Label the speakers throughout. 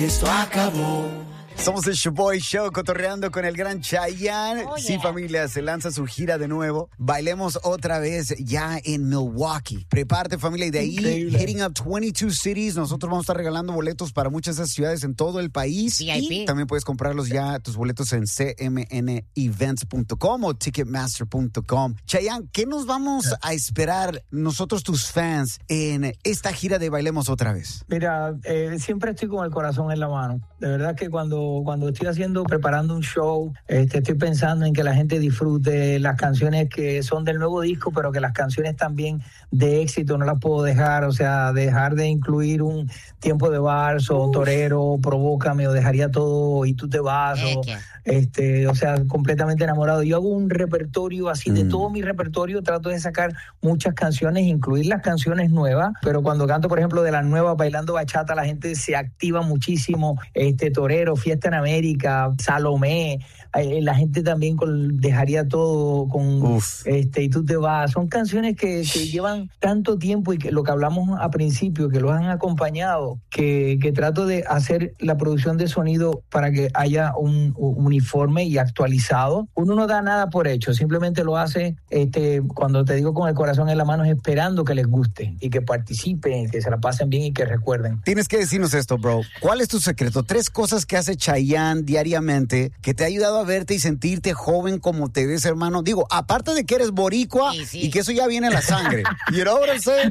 Speaker 1: y esto acabó.
Speaker 2: Somos el Shoboy Show, cotorreando con el gran Chayanne.
Speaker 3: Oh, yeah.
Speaker 2: Sí, familia, se lanza su gira de nuevo. Bailemos otra vez ya en Milwaukee. Prepárate, familia, y de ahí,
Speaker 3: Increíble.
Speaker 2: hitting up 22 cities. Nosotros vamos a estar regalando boletos para muchas de esas ciudades en todo el país.
Speaker 3: VIP.
Speaker 2: Y también puedes comprarlos ya, tus boletos en cmnevents.com o ticketmaster.com. Chayanne, ¿qué nos vamos a esperar nosotros, tus fans, en esta gira de Bailemos otra vez?
Speaker 4: Mira, siempre estoy con el corazón en la mano. De verdad que cuando estoy preparando un show, estoy pensando en que la gente disfrute las canciones que son del nuevo disco, pero que las canciones también de éxito no las puedo dejar. O sea, dejar de incluir un Tiempo de Vals o Torero, Provócame, o dejaría todo y tú te vas. O sea, completamente enamorado. Yo hago un repertorio así de todo mi repertorio, trato de sacar muchas canciones, incluir las canciones nuevas, pero cuando canto, por ejemplo, de las nuevas, bailando bachata, la gente se activa muchísimo. Torero, Fiesta en América, Salomé, la gente también dejaría todo con y tú te vas. Son canciones que llevan tanto tiempo y que lo que hablamos a principio, que los han acompañado, que trato de hacer la producción de sonido para que haya un uniforme y actualizado. Uno no da nada por hecho, simplemente lo hace, cuando te digo con el corazón en la mano, es esperando que les guste y que participen, que se la pasen bien y que recuerden.
Speaker 2: Tienes que decirnos esto, bro. ¿Cuál es tu secreto? 3 cosas que hace Chayanne diariamente que te ha ayudado a verte y sentirte joven como te ves, hermano. Digo, aparte de que eres boricua y que eso ya viene en la sangre. You know what I'm saying?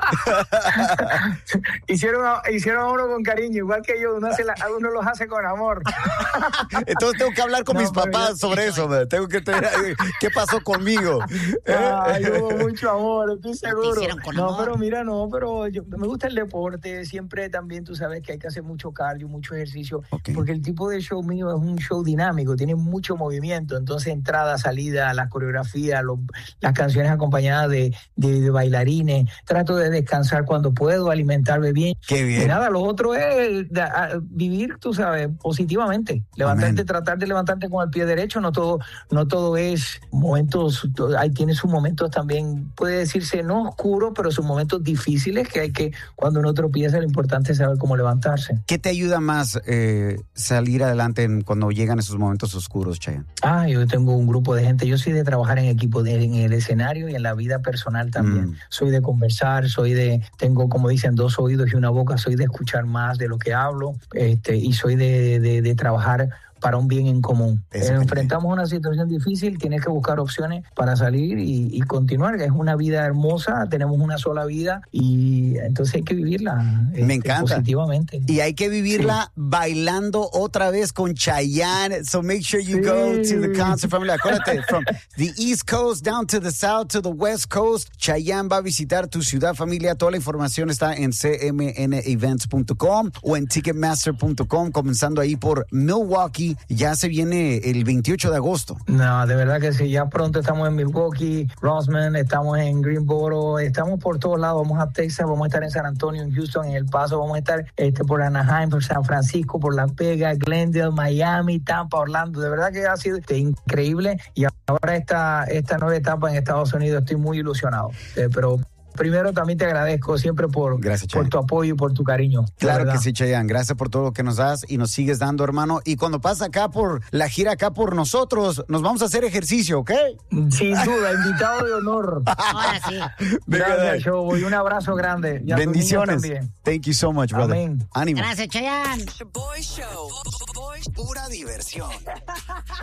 Speaker 4: Hicieron a uno con cariño, igual que yo. Uno los hace con amor.
Speaker 2: Entonces tengo que hablar con mis papás sobre eso, man. Tengo que tener... ¿Qué pasó conmigo?
Speaker 4: Hubo mucho amor, estoy seguro.
Speaker 3: amor.
Speaker 4: Pero mira, me gusta el deporte. Siempre también tú sabes que hay que hacer mucho cardio, mucho ejercicio. Porque el tipo de show mío es un show dinámico, tiene mucho movimiento. Entonces, entrada, salida, las coreografías, las canciones acompañadas de bailarines. Trato de descansar cuando puedo, alimentarme bien.
Speaker 2: Qué bien.
Speaker 4: Y nada, lo otro es vivir, tú sabes, positivamente. Levantarte, tratar de levantarte con el pie derecho. No todo es momentos, tiene sus momentos también, puede decirse no oscuros, pero sus momentos difíciles que cuando uno tropieza, lo importante es saber cómo levantarse.
Speaker 2: ¿Qué te ayuda más salir adelante cuando llegan esos momentos oscuros, Chayanne?
Speaker 4: Yo tengo un grupo de gente. Yo soy de trabajar en equipo, en el escenario y en la vida personal también. Soy de conversar, tengo, como dicen, 2 oídos y una boca. Soy de escuchar más de lo que hablo, y soy de trabajar para un bien en común. Enfrentamos una situación difícil, tienes que buscar opciones para salir y continuar. Es una vida hermosa, tenemos una sola vida y entonces hay que vivirla.
Speaker 2: Me encanta.
Speaker 4: Positivamente.
Speaker 2: Y hay que vivirla bailando otra vez con Chayanne. So make sure you go to the concert, familia. Acuérdate, from the East Coast down to the South to the West Coast, Chayanne va a visitar tu ciudad, familia. Toda la información está en cmnevents.com o en ticketmaster.com, comenzando ahí por Milwaukee. Ya se viene el 28 de agosto.
Speaker 4: No, de verdad que sí. Ya pronto estamos en Milwaukee, Roseman, estamos en Greensboro, estamos por todos lados. Vamos a Texas, vamos a estar en San Antonio, en Houston, en El Paso, vamos a estar por Anaheim, por San Francisco, por Las Vegas, Glendale, Miami, Tampa, Orlando. De verdad que ha sido increíble. Y ahora esta nueva etapa en Estados Unidos, estoy muy ilusionado. Pero primero también te agradezco siempre por tu apoyo y por tu cariño.
Speaker 2: Claro que sí, Chayanne. Gracias por todo lo que nos das y nos sigues dando, hermano. Y cuando pasa acá por la gira acá por nosotros, nos vamos a hacer ejercicio, ¿ok?
Speaker 4: Sin duda, invitado de honor.
Speaker 3: Ahora sí.
Speaker 4: Gracias, Show. Y un abrazo grande. Y a tus niños
Speaker 2: bendiciones.
Speaker 4: también.
Speaker 2: Thank you so much, brother.
Speaker 4: Amén.
Speaker 2: Ánimo.
Speaker 3: Gracias, Chayanne.
Speaker 1: Show. Pura diversión.